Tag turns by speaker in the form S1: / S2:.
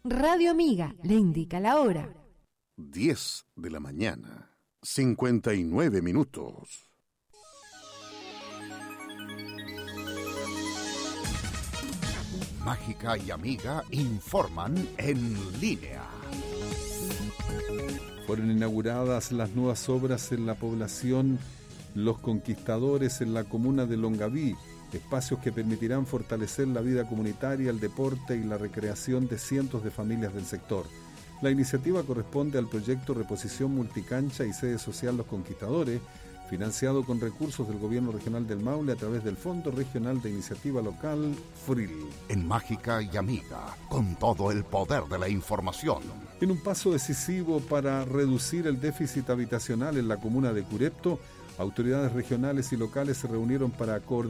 S1: Radio Amiga le indica la hora.
S2: 10 de la mañana, 59 minutos.
S3: Mágica y Amiga informan en línea.
S4: Fueron inauguradas las nuevas obras en la población Los Conquistadores en la comuna de Longaví, espacios que permitirán fortalecer la vida comunitaria, el deporte y la recreación de cientos de familias del sector. La iniciativa corresponde al proyecto Reposición Multicancha y Sede Social Los Conquistadores, financiado con recursos del Gobierno Regional del Maule a través del Fondo Regional de Iniciativa Local, FRIL.
S3: En Mágica y Amiga, con todo el poder de la información.
S4: En un paso decisivo para reducir el déficit habitacional en la comuna de Curepto, autoridades regionales y locales se reunieron para coordinar